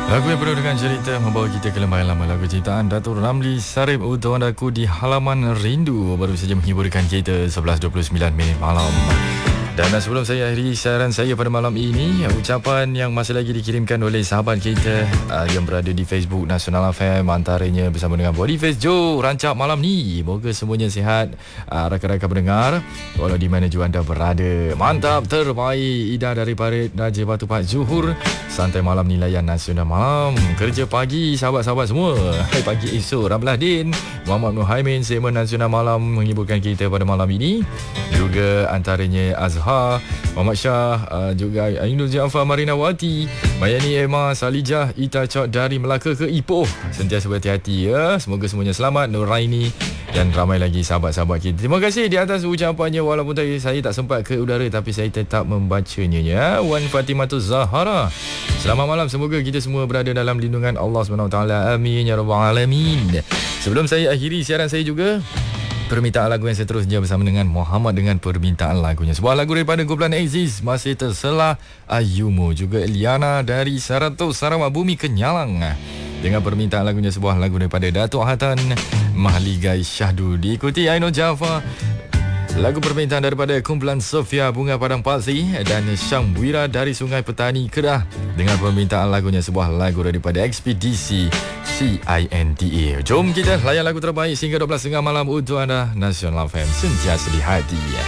Lagu yang penuh dengan cerita membawa kita ke lembaga lama lagu ciptaan Datuk Ramli Sarip untuk andaku di halaman rindu baru saja menghiburkan kita 11.29 minit malam. Dan sebelum saya akhiri siaran saya pada malam ini, ucapan yang masih lagi dikirimkan oleh sahabat kita yang berada di Facebook Nasional FM, antaranya bersama dengan Bodyface Joe rancak malam ni. Moga semuanya sihat, rakan-rakan pendengar walau di mana juga anda berada. Mantap, terbaik. Ida dari Parit Raja Batu Pak Johor. Santai malam ni layan Nasional Malam. Kerja pagi sahabat-sahabat semua. Hai pagi esok Ramlah Din, Muhammad Muhaimin, segmen Nasional Malam menghiburkan kita pada malam ini. Juga antaranya Azhar, Muhammad Shah, juga Ainul Jaafar, Marina Wati, Mayani Emma, Salijah, Ita Cok dari Melaka ke Ipoh. Sentiasa berhati-hati ya. Semoga semuanya selamat. Nuraini dan ramai lagi sahabat-sahabat kita. Terima kasih di atas ucapannya, walaupun tadi saya tak sempat ke udara tapi saya tetap membacanya ya. Wan Fatimatul Zahara, selamat malam, semoga kita semua berada dalam lindungan Allah SWT. Amin ya rabbal alamin. Sebelum saya akhiri siaran saya juga, permintaan lagu yang seterusnya bersama dengan Muhammad dengan permintaan lagunya. Sebuah lagu daripada kumpulan Aziz, Masih Terselah Ayumu. Juga Eliana dari Saratus Sarawak Bumi Kenyalang dengan permintaan lagunya, sebuah lagu daripada Datuk Hatan Mahligai Syahdu. Diikuti Ainul Jaafar, lagu permintaan daripada kumpulan Sofia Bunga Padang Pasir, dan Syam Wira dari Sungai Petani Kedah dengan permintaan lagunya, sebuah lagu daripada Ekspedisi CINTA. Jom kita layan lagu terbaik sehingga 12.30 malam untuk anda. Nasional FM, sentiasa di hati.